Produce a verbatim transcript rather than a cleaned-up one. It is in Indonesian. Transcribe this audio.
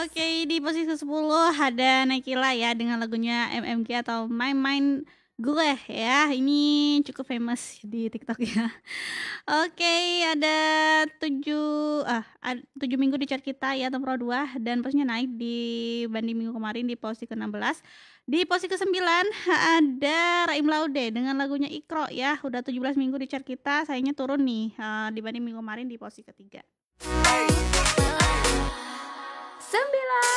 Oke, di posisi kesepuluh ada Naikila ya dengan lagunya M M G atau Main Main Gue ya. Ini cukup famous di TikTok ya. Oke, ada tujuh ah, ad tujuh minggu di chart kita ya nomor dua dan posisinya naik dibanding minggu kemarin di posisi ke enam belas. Di posisi kesembilan ada Raim Laude dengan lagunya Iqro ya, udah tujuh belas minggu di chart kita, sayangnya turun nih, eee, dibanding minggu kemarin di posisi ketiga. Sembilan.